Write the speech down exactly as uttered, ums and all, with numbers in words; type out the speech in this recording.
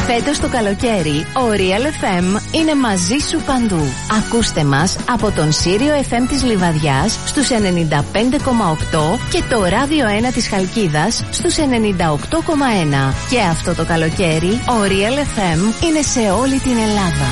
Φέτος το καλοκαίρι, ο Real εφ εμ είναι μαζί σου παντού. Ακούστε μας από τον Σύριο εφ εμ της Λιβαδιάς στους ενενήντα πέντε κόμμα οκτώ και το Ράδιο ένα της Χαλκίδας στους ενενήντα οκτώ κόμμα ένα. Και αυτό το καλοκαίρι, ο Real εφ εμ είναι σε όλη την Ελλάδα.